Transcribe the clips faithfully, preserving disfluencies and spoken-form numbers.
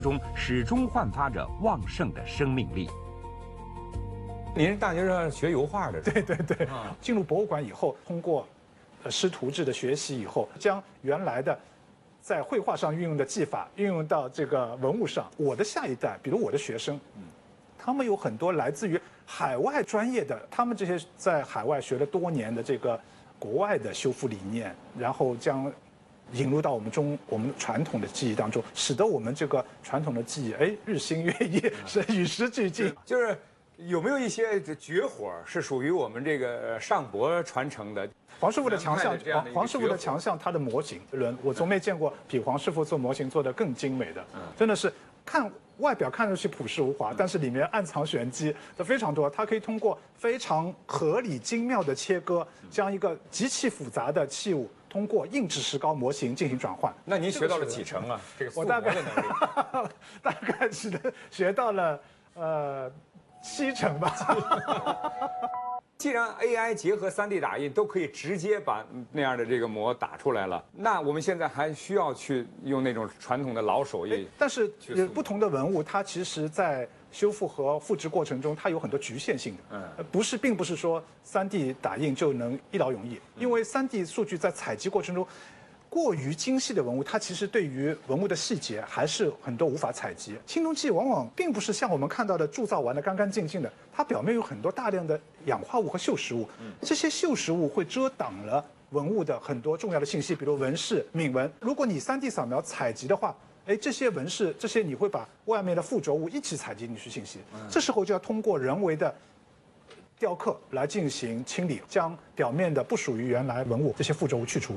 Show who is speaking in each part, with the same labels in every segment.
Speaker 1: 中始终焕发着旺盛的生命力。
Speaker 2: 您是大学上学油画的，
Speaker 3: 对对对。啊、进入博物馆以后，通过呃师徒制的学习以后，将原来的在绘画上运用的技法运用到这个文物上。我的下一代，比如我的学生，嗯，他们有很多来自于海外专业的，他们这些在海外学了多年的这个国外的修复理念，然后将引入到我们中我们传统的技艺当中，使得我们这个传统的技艺哎日新月异，是与时俱进。
Speaker 2: 就是。有没有一些绝活是属于我们这个上博传承的？
Speaker 3: 黄师傅的强项，黄黄师傅的强项，他的模型轮，我从没见过比黄师傅做模型做得更精美的，真的是看外表看上去朴实无华，但是里面暗藏玄机的非常多。它可以通过非常合理精妙的切割，将一个极其复杂的器物通过硬质石膏模型进行转换。
Speaker 2: 那您学到了几成啊？这个
Speaker 3: 我大概大概只能学到了呃。七成吧。
Speaker 2: 既然 A I 结合 三 D 打印都可以直接把那样的这个模打出来了，那我们现在还需要去用那种传统的老手艺。
Speaker 3: 但是不同的文物，它其实在修复和复制过程中，它有很多局限性的。嗯，不是，并不是说 三 D 打印就能一劳永逸，因为 三 D 数据在采集过程中。过于精细的文物，它其实对于文物的细节还是很多无法采集。青铜器往往并不是像我们看到的铸造完的干干净净的，它表面有很多大量的氧化物和锈蚀物。这些锈蚀物会遮挡了文物的很多重要的信息，比如纹饰、铭文。如果你 三 D 扫描采集的话，哎，这些纹饰，这些你会把外面的附着物一起采集进去信息。这时候就要通过人为的雕刻来进行清理，将表面的不属于原来文物这些附着物去除。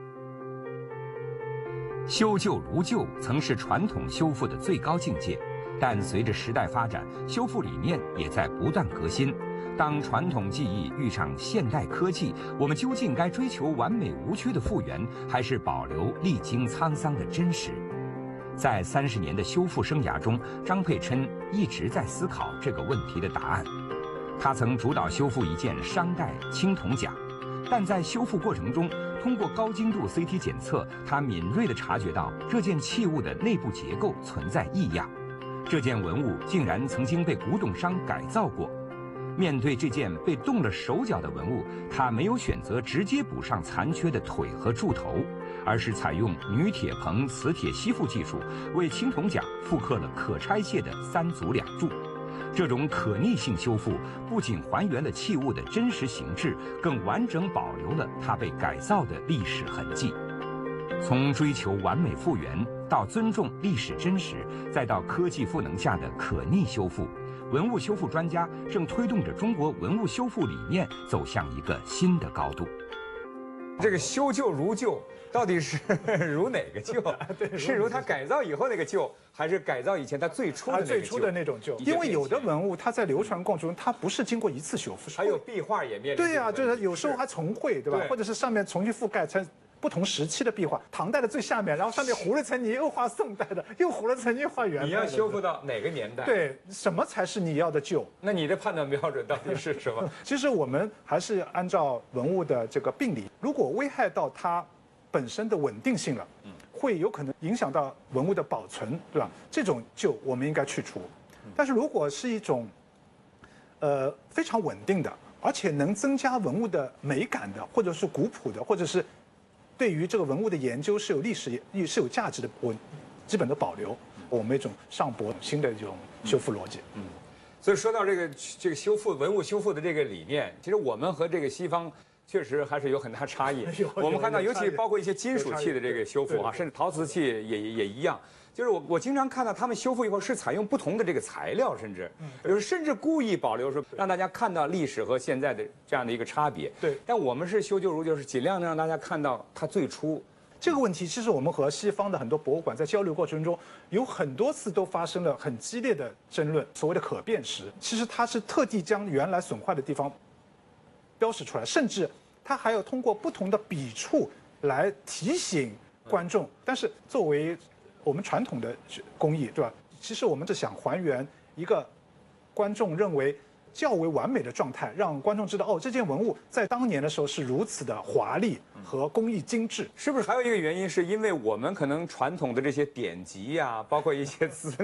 Speaker 1: 修旧如旧曾是传统修复的最高境界，但随着时代发展，修复理念也在不断革新。当传统技艺遇上现代科技，我们究竟该追求完美无缺的复原，还是保留历经沧桑的真实？在三十年的修复生涯中，张佩琛一直在思考这个问题的答案。他曾主导修复一件商代青铜甲，但在修复过程中，通过高精度 C T 检测，他敏锐地察觉到这件器物的内部结构存在异样，这件文物竟然曾经被古董商改造过。面对这件被动了手脚的文物，他没有选择直接补上残缺的腿和柱头，而是采用女铁棚磁铁吸附技术，为青铜甲复刻了可拆卸的三足两柱。这种可逆性修复不仅还原了器物的真实形制，更完整保留了它被改造的历史痕迹。从追求完美复原到尊重历史真实，再到科技赋能下的可逆修复，文物修复专家正推动着中国文物修复理念走向一个新的高度。
Speaker 2: 这个修旧如旧，到底是如哪个旧？是如它改造以后那个旧，还是改造以前它最初的那个旧？
Speaker 3: 最初的那种旧。因为有的文物它在流传过程中，它不是经过一次修复，
Speaker 2: 还有壁画也面临。
Speaker 3: 对呀、啊，就是有时候还重绘，对吧？
Speaker 2: 对，
Speaker 3: 或者是上面重新覆盖成不同时期的壁画，唐代的最下面，然后上面糊了层泥，又画宋代的，又糊了层泥画元代的。
Speaker 2: 你要修复到哪个年代？
Speaker 3: 对，什么才是你要的旧？
Speaker 2: 那你的判断标准到底是什么？
Speaker 3: 其实我们还是按照文物的这个病理，如果危害到它本身的稳定性了，嗯，会有可能影响到文物的保存，对吧？这种旧我们应该去除。但是如果是一种，呃，非常稳定的，而且能增加文物的美感的，或者是古朴的，或者是对于这个文物的研究是有历史也是有价值的，我基本的保留，我们一种上博新的这种修复逻辑。
Speaker 2: 嗯，所以说到这个这个修复文物修复的这个理念，其实我们和这个西方确实还是有很大差异。我们看到，尤其包括一些金属器的这个修复啊，甚至陶瓷器也也一样。就是我我经常看到他们修复以后是采用不同的这个材料，甚至就是甚至故意保留，说让大家看到历史和现在的这样的一个差别。
Speaker 3: 对，
Speaker 2: 但我们是修旧如旧，是尽量让大家看到它最初。
Speaker 3: 这个问题其实我们和西方的很多博物馆在交流过程中，有很多次都发生了很激烈的争论。所谓的可辨识，其实它是特地将原来损坏的地方标识出来，甚至它还要通过不同的笔触来提醒观众。但是作为我们传统的工艺，对吧？其实我们是想还原一个观众认为较为完美的状态，让观众知道哦，这件文物在当年的时候是如此的华丽和工艺精致。
Speaker 2: 是不是还有一个原因，是因为我们可能传统的这些典籍呀、包括一些资